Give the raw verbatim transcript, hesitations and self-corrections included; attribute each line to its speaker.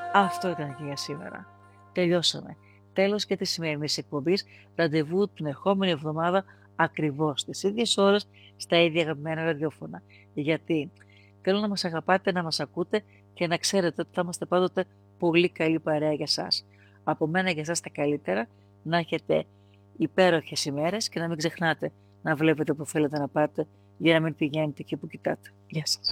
Speaker 1: Αυτό ήταν και για σήμερα. Τελειώσαμε. Τέλος και της σημερινής εκπομπής. Ραντεβού την ερχόμενη εβδομάδα ακριβώς στις ίδιες ώρες στα ίδια αγαπημένα ραδιόφωνα. Γιατί θέλω να μας αγαπάτε, να μας ακούτε και να ξέρετε ότι θα είμαστε πάντοτε πολύ καλή παρέα για σας. Από μένα για σας τα καλύτερα, να έχετε υπέροχες ημέρες και να μην ξεχνάτε να βλέπετε που θέλετε να πάτε για να μην πηγαίνετε εκεί που κοιτάτε. Γεια σας.